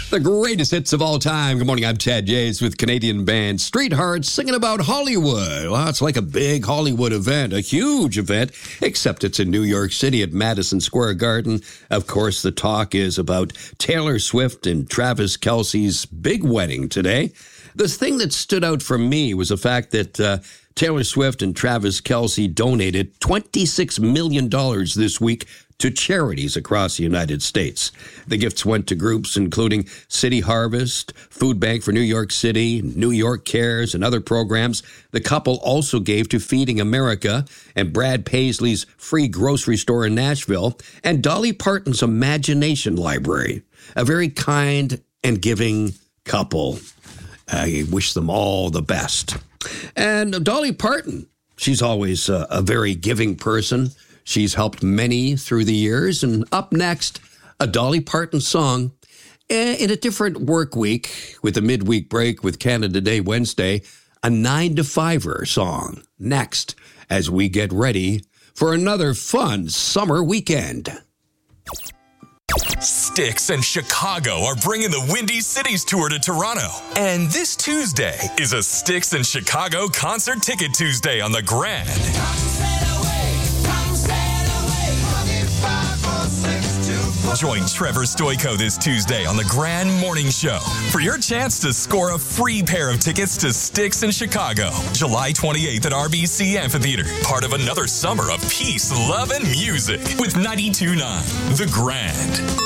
The greatest hits of all time. Good morning, I'm Chad Yates with Canadian band Streetheart singing about Hollywood. Well, it's like a big Hollywood event, a huge event, except it's in New York City at Madison Square Garden. Of course, the talk is about Taylor Swift and Travis Kelce's big wedding today. The thing that stood out for me was the fact that Taylor Swift and Travis Kelce donated $26 million this week to charities across the United States. The gifts went to groups including City Harvest, Food Bank for New York City, New York Cares, and other programs. The couple also gave to Feeding America and Brad Paisley's free grocery store in Nashville and Dolly Parton's Imagination Library. A very kind and giving couple. I wish them all the best. And Dolly Parton, she's always a very giving person. She's helped many through the years. And up next, a Dolly Parton song in a different work week with a midweek break with Canada Day Wednesday, a 9-to-5er song. Next, as we get ready for another fun summer weekend. Styx and Chicago are bringing the Windy Cities Tour to Toronto. And this Tuesday is a Styx and Chicago Concert Ticket Tuesday on the Grand. Join Trevor Stoyko this Tuesday on the Grand Morning Show for your chance to score a free pair of tickets to Styx in Chicago, July 28th at RBC Amphitheater. Part of another summer of peace, love, and music with 92.9 The Grand.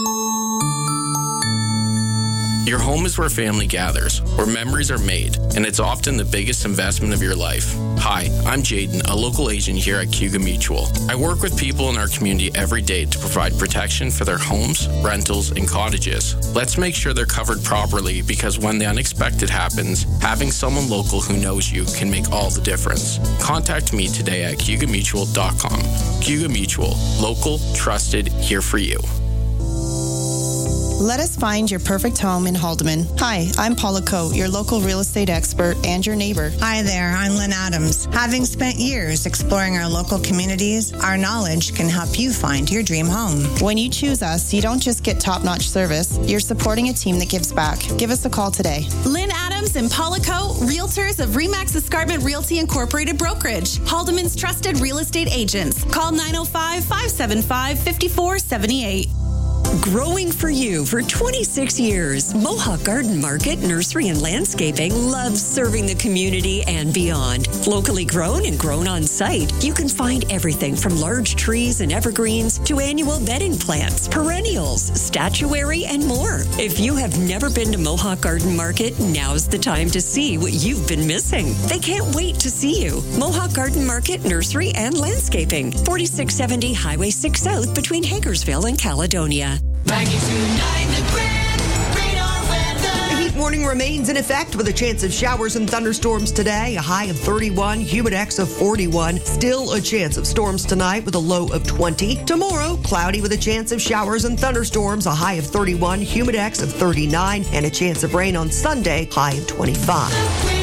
Your home is where family gathers, where memories are made, and it's often the biggest investment of your life. Hi, I'm Jaden, a local agent here at Cayuga Mutual. I work with people in our community every day to provide protection for their homes, rentals, and cottages. Let's make sure they're covered properly because when the unexpected happens, having someone local who knows you can make all the difference. Contact me today at CayugaMutual.com. Cayuga Mutual, local, trusted, here for you. Let us find your perfect home in Haldeman. Hi, I'm Paula Coe, your local real estate expert and your neighbor. Hi there, I'm Lynn Adams. Having spent years exploring our local communities, our knowledge can help you find your dream home. When you choose us, you don't just get top-notch service, you're supporting a team that gives back. Give us a call today. Lynn Adams and Paula Coe, realtors of Remax Escarpment Realty Incorporated Brokerage, Haldeman's trusted real estate agents. Call 905-575-5478. Growing for you for 26 years, Mohawk Garden Market, Nursery and Landscaping loves serving the community and beyond. Locally grown and grown on site, you can find everything from large trees and evergreens to annual bedding plants, perennials, statuary, and more. If you have never been to Mohawk Garden Market, now's the time to see what you've been missing. They can't wait to see you. Mohawk Garden Market, Nursery and Landscaping, 4670 Highway 6 South between Hagersville and Caledonia. 92.9 The Grand, radar weather. The heat warning remains in effect with a chance of showers and thunderstorms today. A high of 31, humidex of 41. Still a chance of storms tonight with a low of 20. Tomorrow, cloudy with a chance of showers and thunderstorms. A high of 31, humidex of 39, and a chance of rain on Sunday, high of 25.